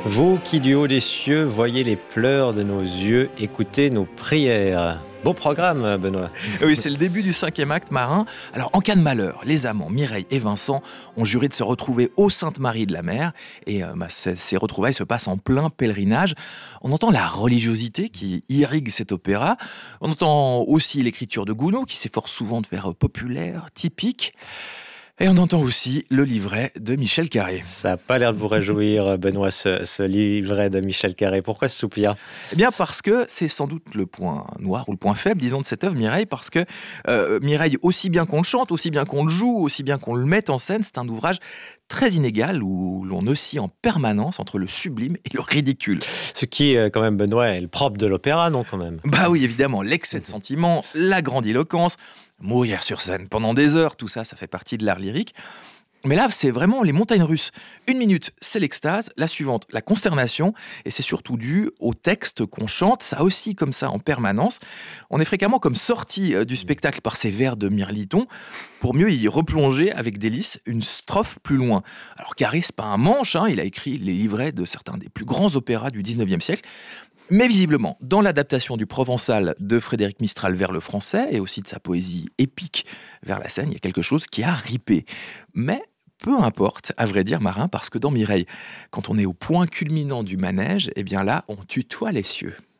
Vous qui du haut des cieux voyez les pleurs de nos yeux, écoutez nos prières. Beau programme, Benoît. Oui, c'est le début du 5e acte marin. Alors, en cas de malheur, les amants Mireille et Vincent ont juré de se retrouver au Sainte-Marie de la Mer. Et ces retrouvailles se passent en plein pèlerinage. On entend la religiosité qui irrigue cet opéra. On entend aussi l'écriture de Gounod, qui s'efforce souvent de faire populaire, typique. Et on entend aussi le livret de Michel Carré. Ça n'a pas l'air de vous réjouir, Benoît, ce livret de Michel Carré. Pourquoi ce soupir? Eh bien parce que c'est sans doute le point noir ou le point faible, disons, de cette œuvre Mireille, parce que Mireille, aussi bien qu'on le chante, aussi bien qu'on le joue, aussi bien qu'on le mette en scène, c'est un ouvrage très inégal où l'on oscille en permanence entre le sublime et le ridicule. Ce qui, quand même, Benoît, est le propre de l'opéra, non, quand même? Bah oui, évidemment, l'excès de sentiment, la grandiloquence, mourir sur scène pendant des heures, tout ça, ça fait partie de l'art lyrique. Mais là, c'est vraiment les montagnes russes. 1 minute, c'est l'extase. La suivante, la consternation. Et c'est surtout dû au texte qu'on chante. Ça aussi, comme ça, en permanence. On est fréquemment comme sorti du spectacle par ces vers de Mirliton pour mieux y replonger avec délice une strophe plus loin. Alors, Carré, c'est pas un manche. Il a écrit les livrets de certains des plus grands opéras du 19e siècle. Mais visiblement, dans l'adaptation du Provençal de Frédéric Mistral vers le français et aussi de sa poésie épique vers la scène, il y a quelque chose qui a ripé. Mais peu importe, à vrai dire, Marin, parce que dans Mireille, quand on est au point culminant du manège, eh bien là, on tutoie les cieux.